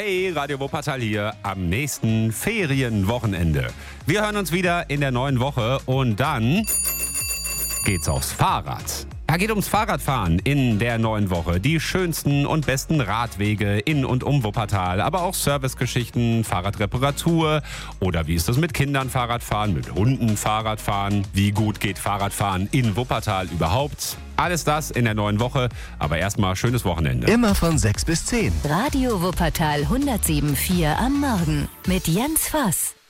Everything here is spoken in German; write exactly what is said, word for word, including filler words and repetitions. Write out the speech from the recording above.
Hey, Radio Wuppertal hier am nächsten Ferienwochenende. Wir hören uns wieder in der neuen Woche und dann geht's aufs Fahrrad. Ja, geht ums Fahrradfahren in der neuen Woche. Die schönsten und besten Radwege in und um Wuppertal, aber auch Servicegeschichten, Fahrradreparatur oder wie ist das mit Kindern Fahrradfahren, mit Hunden Fahrradfahren, wie gut geht Fahrradfahren in Wuppertal überhaupt. Alles das in der neuen Woche, aber erstmal schönes Wochenende. Immer von sechs bis zehn. Radio Wuppertal hundertsieben Komma vier am Morgen mit Jens Voss.